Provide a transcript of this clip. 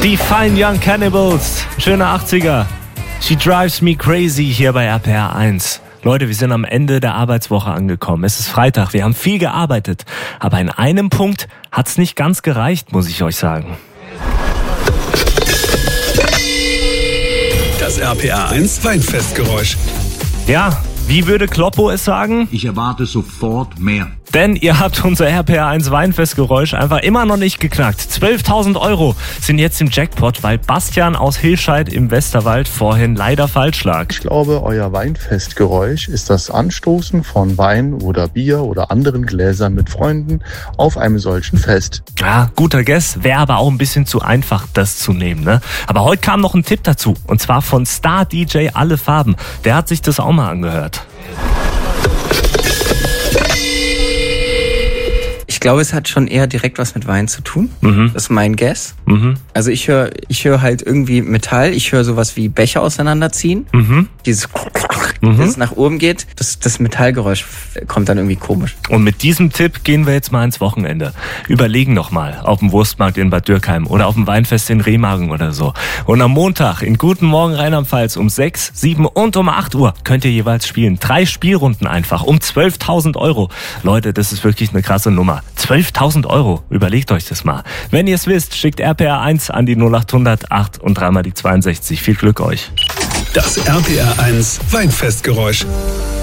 Die Fine Young Cannibals, schöne 80er. She drives me crazy hier bei RPR 1. Leute, wir sind am Ende der Arbeitswoche angekommen. Es ist Freitag, wir haben viel gearbeitet. Aber in einem Punkt hat's nicht ganz gereicht, muss ich euch sagen. Das RPR 1 Weinfestgeräusch. Ja, wie würde Kloppo es sagen? Ich erwarte sofort mehr. Denn ihr habt unser RPR 1 Weinfestgeräusch einfach immer noch nicht geknackt. 12.000 € sind jetzt im Jackpot, weil Bastian aus Hilscheid im Westerwald vorhin leider falsch lag. Ich glaube, euer Weinfestgeräusch ist das Anstoßen von Wein oder Bier oder anderen Gläsern mit Freunden auf einem solchen Fest. Ja, guter Guess, wäre aber auch ein bisschen zu einfach, das zu nehmen, ne? Aber heute kam noch ein Tipp dazu, und zwar von Star-DJ Alle Farben. Der hat sich das auch mal angehört. Ich glaube, es hat schon eher direkt was mit Wein zu tun. Das ist mein Guess. Also ich höre halt irgendwie Metall. Ich höre sowas wie Becher auseinanderziehen. Dieses das nach oben geht. Das Metallgeräusch kommt dann irgendwie komisch. Und mit diesem Tipp gehen wir jetzt mal ins Wochenende. Überlegen noch mal auf dem Wurstmarkt in Bad Dürkheim oder auf dem Weinfest in Remagen oder so. Und am Montag in Guten Morgen Rheinland-Pfalz um 6, 7 und um 8 Uhr könnt ihr jeweils spielen. 3 Spielrunden einfach um 12.000 €. Leute, das ist wirklich eine krasse Nummer. 12.000 €. Überlegt euch das mal. Wenn ihr es wisst, schickt RPR 1 an die 0800 8 und 3 mal die 62. Viel Glück euch. Das RPR 1 Weinfestgeräusch.